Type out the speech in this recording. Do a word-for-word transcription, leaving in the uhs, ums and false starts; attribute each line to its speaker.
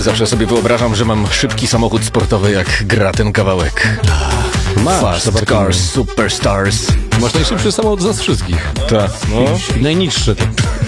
Speaker 1: Zawsze sobie wyobrażam, że mam szybki samochód sportowy, jak gra ten kawałek.
Speaker 2: Masz,
Speaker 1: Fast Cars, Superstars.
Speaker 2: Masz najszybszy samochód z nas wszystkich.
Speaker 1: Tak, no.
Speaker 2: I najniższy.